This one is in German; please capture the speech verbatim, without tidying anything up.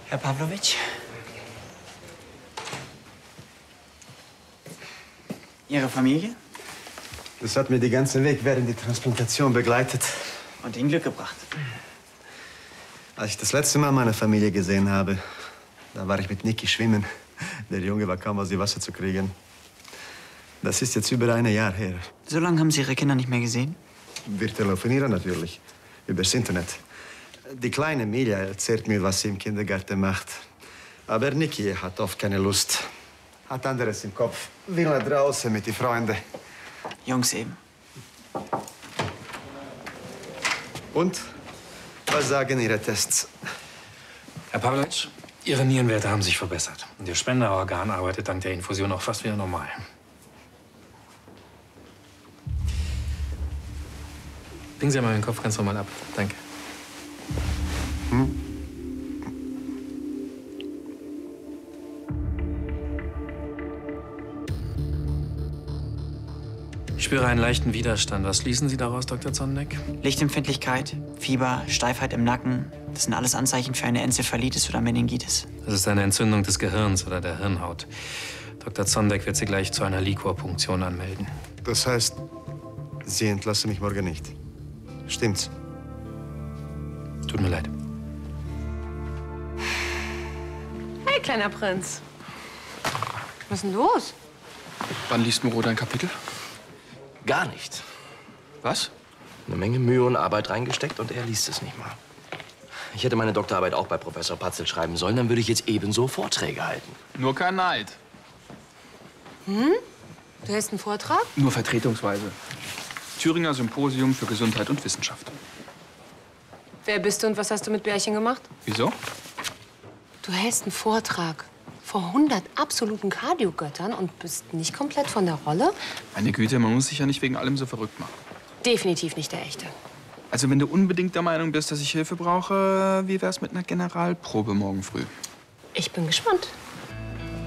Herr Pawlowitsch? Ihre Familie? Das hat mir den ganzen Weg während der Transplantation begleitet. Und Ihnen Glück gebracht. Als ich das letzte Mal meine Familie gesehen habe, da war ich mit Niki schwimmen. Der Junge war kaum aus dem Wasser zu kriegen. Das ist jetzt über ein Jahr her. So lange haben Sie Ihre Kinder nicht mehr gesehen? Wir telefonieren natürlich. Übers Internet. Die kleine Emilia erzählt mir, was sie im Kindergarten macht. Aber Niki hat oft keine Lust. Hat anderes im Kopf. Will nach draußen mit den Freunden. Jungs eben. Und? Was sagen Ihre Tests? Herr Pawlowitsch, Ihre Nierenwerte haben sich verbessert. Und Ihr Spenderorgan arbeitet dank der Infusion auch fast wieder normal. Legen Sie mal den Kopf ganz normal ab. Danke. Hm? Ich spüre einen leichten Widerstand. Was schließen Sie daraus, Doktor Zondek? Lichtempfindlichkeit, Fieber, Steifheit im Nacken. Das sind alles Anzeichen für eine Enzephalitis oder Meningitis. Das ist eine Entzündung des Gehirns oder der Hirnhaut. Doktor Zondek wird Sie gleich zu einer Liquorpunktion anmelden. Das heißt, Sie entlassen mich morgen nicht. Stimmt's? Tut mir leid. Hey, kleiner Prinz. Was ist denn los? Wann liest Moreau dein Kapitel? Gar nicht. Was? Eine Menge Mühe und Arbeit reingesteckt und er liest es nicht mal. Ich hätte meine Doktorarbeit auch bei Professor Patzel schreiben sollen, dann würde ich jetzt ebenso Vorträge halten. Nur kein Neid. Hm? Du hältst einen Vortrag? Nur vertretungsweise. Thüringer Symposium für Gesundheit und Wissenschaft. Wer bist du und was hast du mit Bärchen gemacht? Wieso? Du hältst einen Vortrag vor hundert absoluten Cardio-Göttern und bist nicht komplett von der Rolle? Meine Güte, man muss sich ja nicht wegen allem so verrückt machen. Definitiv nicht der echte. Also wenn du unbedingt der Meinung bist, dass ich Hilfe brauche, wie wär's mit einer Generalprobe morgen früh? Ich bin gespannt.